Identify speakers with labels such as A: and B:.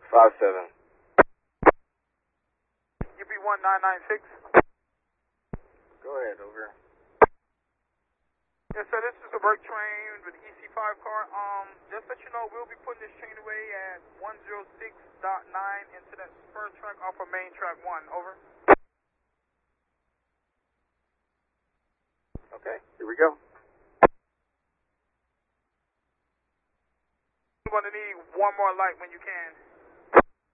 A: 57.
B: UP1996.
A: Go ahead, over.
B: Yes, sir, this is the work train with the EC5 car. Just let you know, we'll be putting this train away at 106.9 into that spur track off of main track 1. Over.
A: Okay, here we go.
B: You're going to need one more light when you can.